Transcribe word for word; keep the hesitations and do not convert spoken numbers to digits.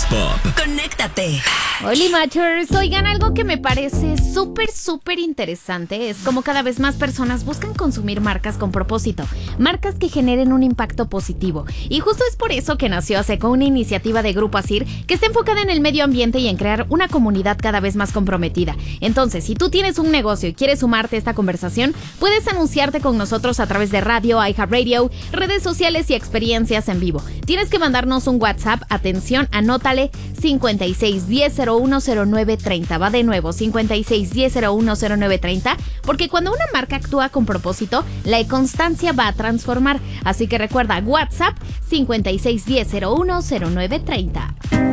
Pop. Conéctate. Hola, Matchers. Oigan, algo que me parece súper, súper interesante es como cada vez más personas buscan consumir marcas con propósito, marcas que generen un impacto positivo. Y justo es por eso que nació Aseco, una iniciativa de Grupo Asir que está enfocada en el medio ambiente y en crear una comunidad cada vez más comprometida. Entonces, si tú tienes un negocio y quieres sumarte a esta conversación, puedes anunciarte con nosotros a través de radio, iHeartRadio, redes sociales y experiencias en vivo. Tienes que mandarnos un WhatsApp, atención, anótale, cincuenta y seis diez cero uno cero nueve treinta. Va de nuevo, cincuenta y seis diez cero uno cero nueve treinta, porque cuando una marca actúa con propósito, la constancia va a transformar. Así que recuerda, WhatsApp cincuenta y seis diez cero uno cero nueve treinta.